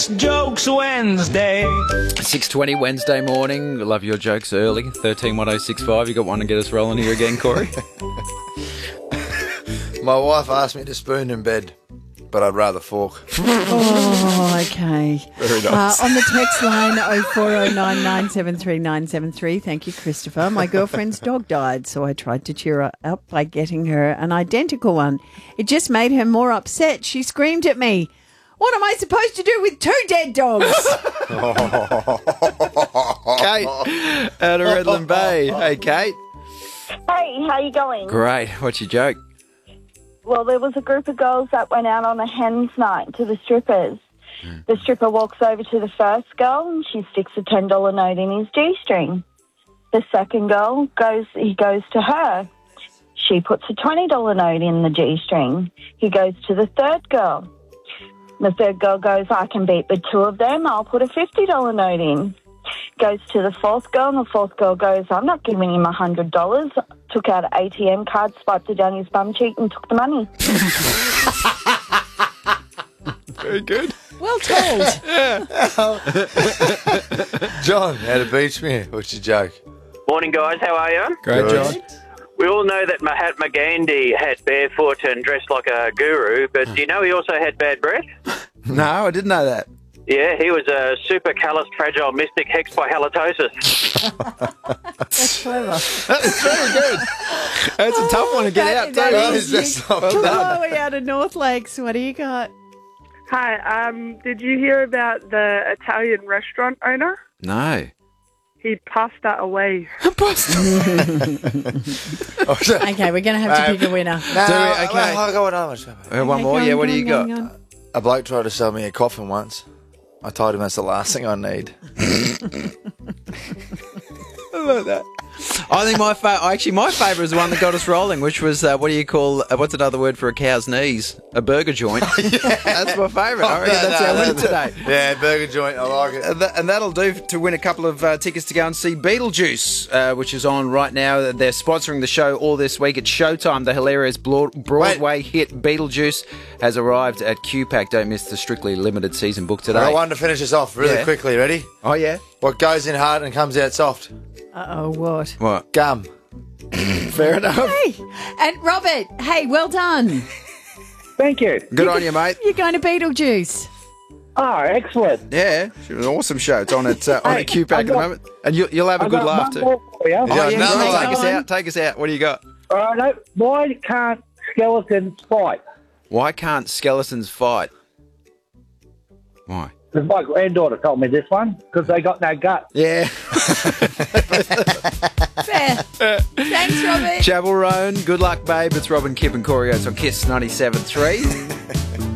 It's Jokes Wednesday. 6:20 Wednesday morning. Love your jokes early. 131065. You got one to get us rolling here again, Corey? My wife asked me to spoon in bed, but I'd rather fork. Oh, okay. Very nice. On the text line 0409973973. Thank you, Christopher. My girlfriend's dog died, so I tried to cheer her up by getting her an identical one. It just made her more upset. She screamed at me, "What am I supposed to do with 2 dead dogs?" Kate out of Redland Bay. Hey, Kate. Hey, how you going? Great. What's your joke? Well, there was a group of girls that went out on a hen's night to the strippers. The stripper walks over to the first girl and she sticks a $10 note in his G-string. The second girl goes to her. She puts a $20 note in the G-string. He goes to the third girl. The third girl goes, "I can beat the two of them. I'll put a $50 note in." Goes to the fourth girl, and the fourth girl goes, "I'm not giving him $100. Took out an ATM card, swiped it down his bum cheek, and took the money. Very good. Well told. John, out of Beachmere, what's your joke? Morning, guys. How are you? Great, Good. John. We all know that Mahatma Gandhi had barefoot and dressed like a guru, but do you know he also had bad breath? No, I didn't know that. Yeah, he was a super calloused, fragile mystic hexed by halitosis. That's clever. That's very good. That's a tough one to get out, That too. is That's not bad. Chloe out of North Lakes. What do you got? Hi, did you hear about the Italian restaurant owner? No. He passed that away. Okay, we're going to have to pick a winner. No, okay. I'll go another one. One more. Yeah, what do you got? A bloke tried to sell me a coffin once. I told him that's the last thing I need. I love that. I think my favourite is the one that got us rolling, which was what do you call? What's another word for a cow's knees? A burger joint. That's my favourite. I reckon that's our win today. Yeah, burger joint. I like it. And that'll do to win a couple of tickets to go and see Beetlejuice, which is on right now. They're sponsoring the show all this week. It's Showtime. The hilarious Broadway hit Beetlejuice has arrived at QPAC. Don't miss the strictly limited season book today. I wanted to finish this off really quickly. Ready? Oh, yeah? What goes in hard and comes out soft? Uh-oh, what? What? Gum. Fair enough. Hey, and Robert, hey, well done. Thank you. Good on you, mate. You're going to Beetlejuice. Oh, excellent. Yeah, it was an awesome show. It's on at QPAC at the moment. And you'll have a good laugh, too. For you. Oh, yeah, another great. one. Take us out. Take us out. What do you got? All right, why can't skeletons fight? Why can't skeletons fight? Why? Because my granddaughter told me this one, because they got no gut. Yeah. Fair. Thanks, Robert. Chapel Roan, good luck, babe. It's Robin, Kip and Corey Oates on KISS 97.3.